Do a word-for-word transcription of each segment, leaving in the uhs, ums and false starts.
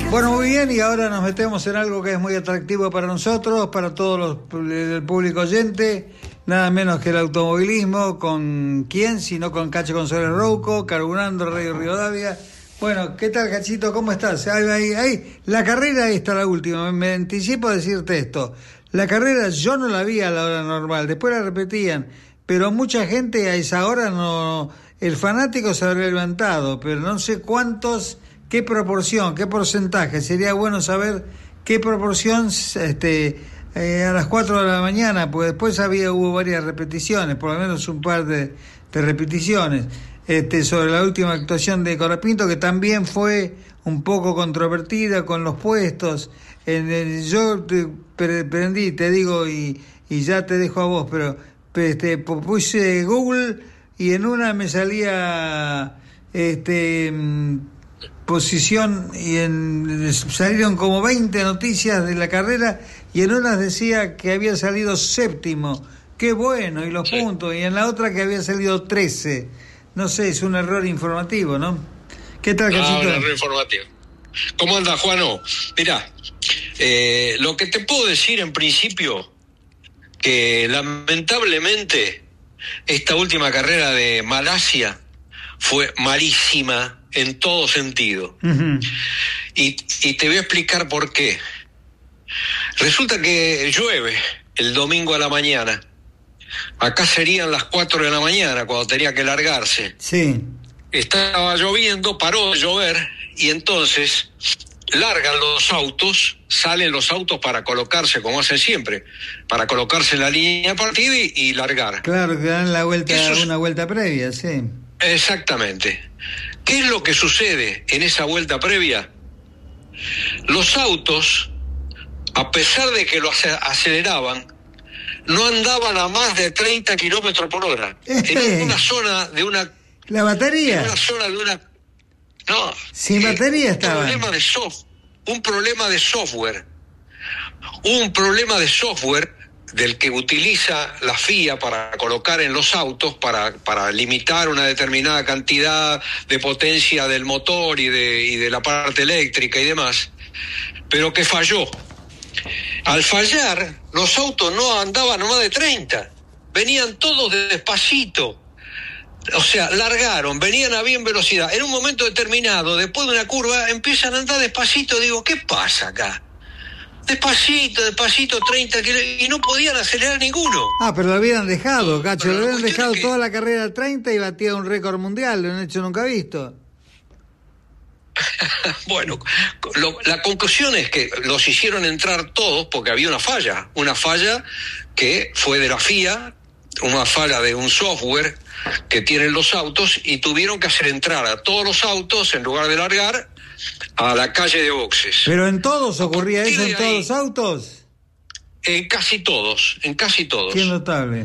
Bueno, muy bien, y ahora nos metemos en algo que es muy atractivo para nosotros, para todos los el público oyente, nada menos que el automovilismo. ¿Con quién? Sino con Cacho González Rouco, carburando Radio Rivadavia. Bueno, ¿qué tal, Cachito? ¿Cómo estás? Ahí, ahí, ahí. La carrera esta, la última, me anticipo a decirte esto. La carrera yo no la vi a la hora normal, después la repetían, pero mucha gente a esa hora no... El fanático se habría levantado, pero no sé cuántos... ¿Qué proporción, qué porcentaje? Sería bueno saber qué proporción este, eh, a las cuatro de la mañana, porque después había hubo varias repeticiones, por lo menos un par de, de repeticiones, este, sobre la última actuación de Colapinto, que también fue un poco controvertida con los puestos. En el, yo te prendí, te digo, y, y ya te dejo a vos, pero este, puse Google y en una me salía... este posición y en, salieron como veinte noticias de la carrera y en una decía que había salido séptimo, qué bueno, y los sí. puntos, y en la otra que había salido trece. No sé, es un error informativo, ¿no? ¿Qué tal, Cachito? Ah, un error informativo. ¿Cómo anda, Juano? Mirá, eh, lo que te puedo decir en principio, que lamentablemente esta última carrera de Malasia fue malísima en todo sentido. Uh-huh. Y, y te voy a explicar por qué. Resulta que llueve el domingo a la mañana. Acá serían las cuatro de la mañana cuando tenía que largarse. Sí. Estaba lloviendo, paró de llover y entonces largan los autos, salen los autos para colocarse, como hacen siempre, para colocarse en la línea de partida y, y largar. Claro, que dan la vuelta, es, una vuelta previa, sí. Exactamente. ¿Qué es lo que sucede en esa vuelta previa? Los autos, a pesar de que lo aceleraban, no andaban a más de treinta kilómetros por hora. Este, en una zona de una... ¿La batería? En una zona de una... No. Sin eh, batería estaba. Un problema de soft, un problema de software. Un problema de software del que utiliza la F I A para colocar en los autos, para, para limitar una determinada cantidad de potencia del motor y de, y de la parte eléctrica y demás, pero que falló. Al fallar, los autos no andaban a más de treinta, venían todos despacito, o sea, largaron, venían a bien velocidad. En un momento determinado, después de una curva, empiezan a andar despacito. Digo, ¿qué pasa acá? Despacito, despacito, treinta kilómetros, y no podían acelerar ninguno. Ah, pero lo habían dejado, Cacho, lo habían dejado que... toda la carrera al treinta y batía un récord mundial, lo han hecho nunca visto. Bueno, lo, la conclusión es que los hicieron entrar todos porque había una falla, una falla que fue de la F I A, una falla de un software que tienen los autos, y tuvieron que hacer entrar a todos los autos, en lugar de largar, a la calle de boxes. ¿Pero en todos ocurría eso, en todos los autos? En casi todos, en casi todos. Qué notable.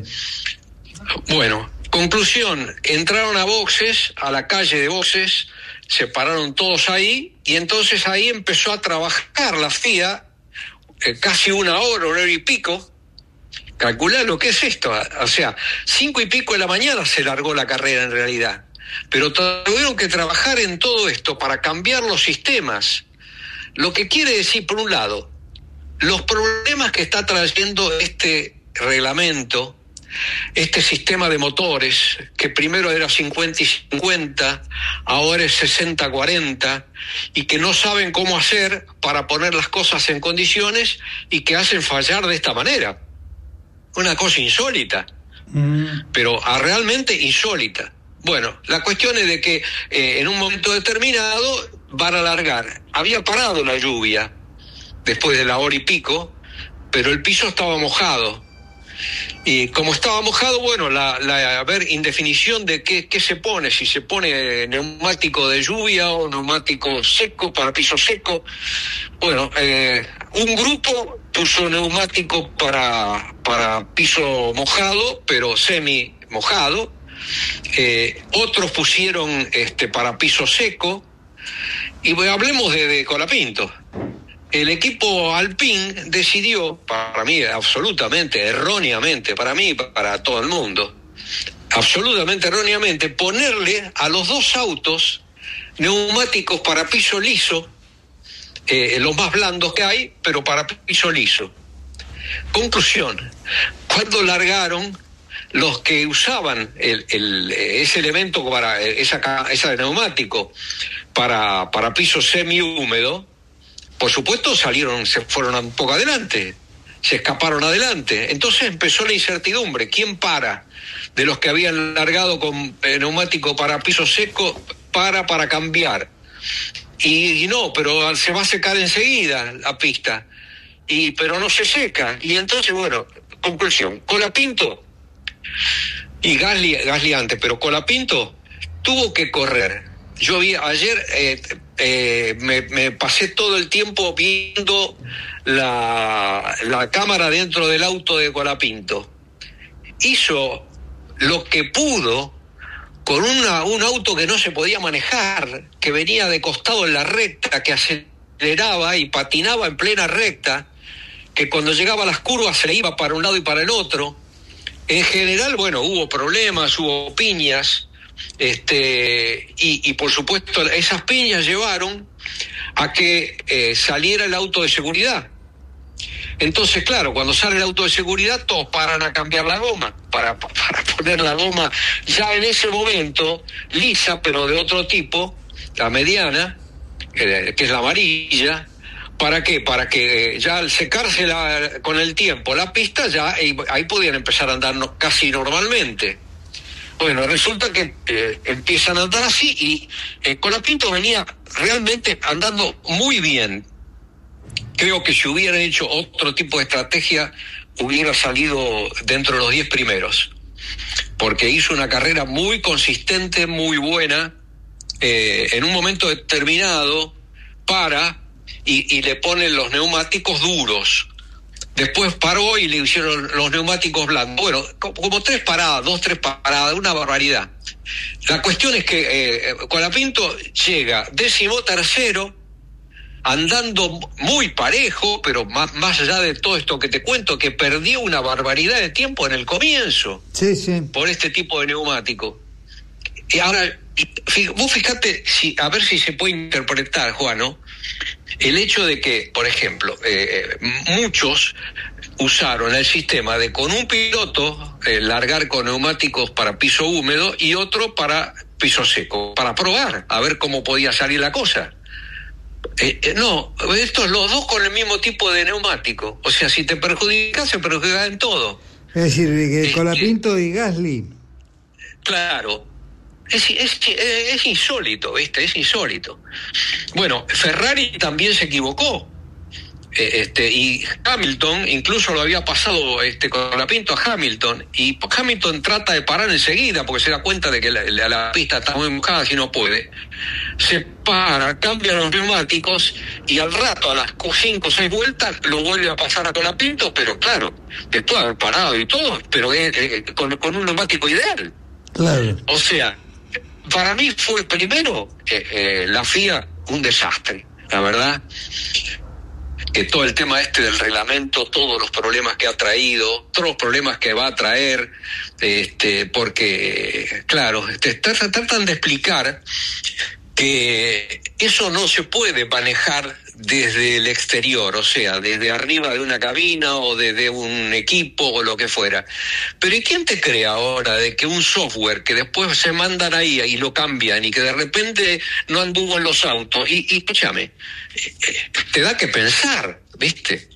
Bueno, conclusión, entraron a boxes, a la calle de boxes, se pararon todos ahí, y entonces ahí empezó a trabajar la F I A, eh, casi una hora, una hora y pico. Calculá lo que es esto, o sea, cinco y pico de la mañana se largó la carrera en realidad. Pero tuvieron que trabajar en todo esto para cambiar los sistemas. Lo que quiere decir, por un lado, los problemas que está trayendo este reglamento, este sistema de motores, que primero era cincuenta y cincuenta, ahora es sesenta cuarenta, y que no saben cómo hacer para poner las cosas en condiciones y que hacen fallar de esta manera. Una cosa insólita, mm. pero a realmente insólita. Bueno, la cuestión es de que eh, en un momento determinado van a largar. Había parado la lluvia después de la hora y pico, pero el piso estaba mojado. Y como estaba mojado, bueno, la, la a ver, indefinición de qué, qué se pone, si se pone neumático de lluvia o neumático seco para piso seco. Bueno, eh, un grupo puso neumático para, para piso mojado, pero semi mojado. Eh, otros pusieron este para piso seco. Y bueno, hablemos de, de Colapinto. El equipo Alpine decidió, para mí absolutamente erróneamente, para mí y para todo el mundo, absolutamente erróneamente, ponerle a los dos autos neumáticos para piso liso eh, los más blandos que hay, pero para piso liso. Conclusión, cuando largaron, los que usaban el, el, ese elemento para esa, ese neumático para, para piso semihúmedo, por supuesto salieron, se fueron un poco adelante, se escaparon adelante. Entonces empezó la incertidumbre. ¿Quién para? De los que habían largado con eh, neumático para piso seco, para para cambiar. Y, y no, pero se va a secar enseguida la pista. Y pero no se seca. Y entonces, bueno, conclusión, Colapinto y Gasly, Gasly antes, pero Colapinto tuvo que correr. Yo vi ayer, eh, eh, me, me pasé todo el tiempo viendo la, la cámara dentro del auto de Colapinto. Hizo lo que pudo con una, un auto que no se podía manejar, que venía de costado en la recta, que aceleraba y patinaba en plena recta, que cuando llegaba a las curvas se le iba para un lado y para el otro. En general, bueno, hubo problemas, hubo piñas, este, y, y por supuesto esas piñas llevaron a que eh, saliera el auto de seguridad. Entonces, claro, cuando sale el auto de seguridad, todos paran a cambiar la goma, para, para poner la goma ya en ese momento lisa, pero de otro tipo, la mediana, que, que es la amarilla. ¿Para qué? Para que ya al secarse la, con el tiempo la pista, ya ahí, ahí podían empezar a andar no, casi normalmente. Bueno, resulta que eh, empiezan a andar así y eh, Colapinto venía realmente andando muy bien. Creo que si hubieran hecho otro tipo de estrategia, hubiera salido dentro de los diez primeros. Porque hizo una carrera muy consistente, muy buena, eh, en un momento determinado, para... Y, y le ponen los neumáticos duros. Después paró y le hicieron los neumáticos blancos. Bueno, como, como tres paradas, dos, tres paradas, una barbaridad. La cuestión es que eh, Colapinto llega décimo tercero, andando muy parejo, pero más, más allá de todo esto que te cuento, que perdió una barbaridad de tiempo en el comienzo. Sí, sí. Por este tipo de neumático. Y ahora, vos fíjate, si, a ver si se puede interpretar, Juan, ¿no? El hecho de que, por ejemplo, eh, muchos usaron el sistema de con un piloto eh, largar con neumáticos para piso húmedo y otro para piso seco, para probar, a ver cómo podía salir la cosa. Eh, eh, no, estos los dos con el mismo tipo de neumático. O sea, si te perjudicas, se perjudica en todo. Es decir, que eh, Colapinto y Gasly. Claro. Es, es, es insólito, ¿viste? Es insólito. Bueno, Ferrari también se equivocó. Eh, este, y Hamilton incluso lo había pasado este, con Colapinto a Hamilton. Y Hamilton trata de parar enseguida porque se da cuenta de que la, la, la pista está muy mojada y no puede. Se para, cambia los neumáticos y al rato, a las cinco o seis vueltas, lo vuelve a pasar a Colapinto, pero claro, después de haber parado y todo, pero eh, eh, con, con un neumático ideal. Claro. O sea, para mí fue primero eh, eh, la F I A un desastre, la verdad, que todo el tema este del reglamento, todos los problemas que ha traído, todos los problemas que va a traer, este, porque, claro, te tratan de explicar que eso no se puede manejar desde el exterior, o sea, desde arriba de una cabina o desde un equipo o lo que fuera. Pero ¿y quién te cree ahora de que un software que después se mandan ahí y lo cambian y que de repente no anduvo en los autos? Y, y escúchame, te da que pensar, ¿viste?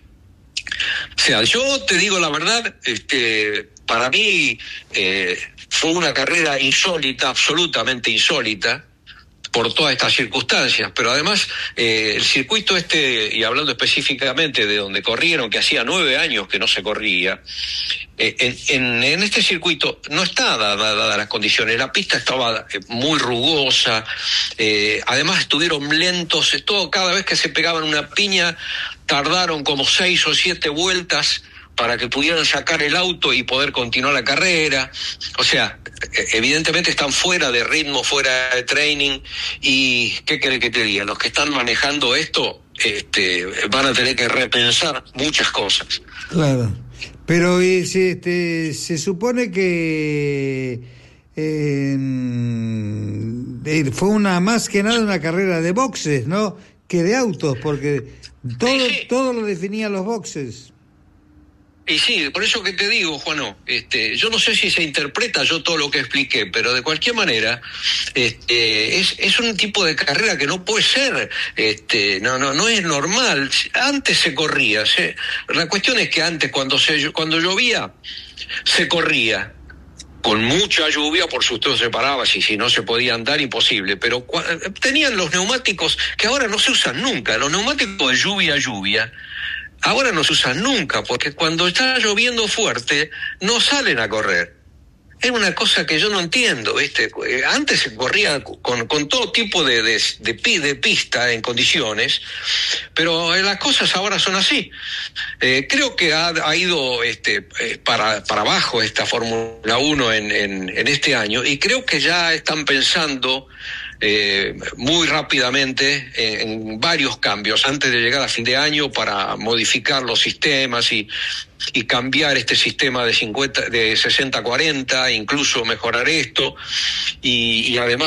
O sea, yo te digo la verdad, este, para mí eh, fue una carrera insólita, absolutamente insólita, por todas estas circunstancias, pero además eh, el circuito este, y hablando específicamente de donde corrieron, que hacía nueve años que no se corría, eh, en, en, en este circuito no está dadas dada las condiciones, la pista estaba muy rugosa, eh, además estuvieron lentos, todo, cada vez que se pegaban una piña tardaron como seis o siete vueltas para que pudieran sacar el auto y poder continuar la carrera. O sea, evidentemente están fuera de ritmo, fuera de training, y ¿qué querés que te diga? Los que están manejando esto este, van a tener que repensar muchas cosas. Claro, pero se, este, se supone que eh, fue una más que nada una carrera de boxes, ¿no? que de autos, porque todo, sí, sí. todo lo definían los boxes. Y sí, por eso que te digo, Juano, este, yo no sé si se interpreta yo todo lo que expliqué, pero de cualquier manera, este, es, es un tipo de carrera que no puede ser, este, no, no, no es normal. Antes se corría, se, la cuestión es que antes cuando se, cuando llovía, se corría. Con mucha lluvia, por supuesto se paraba, si, si no se podía andar, imposible, pero cua- tenían los neumáticos que ahora no se usan nunca, los neumáticos de lluvia a lluvia, ahora no se usan nunca, porque cuando está lloviendo fuerte, no salen a correr. Es una cosa que yo no entiendo, ¿viste? Antes se corría con, con todo tipo de, de, de, de pista en condiciones, pero las cosas ahora son así. Eh, creo que ha, ha ido este, eh, para, para abajo esta Fórmula uno en, en, en este año, y creo que ya están pensando eh, muy rápidamente en, en varios cambios antes de llegar a fin de año para modificar los sistemas y y cambiar este sistema de cincuenta, de sesenta cuarenta, incluso mejorar esto, y, y además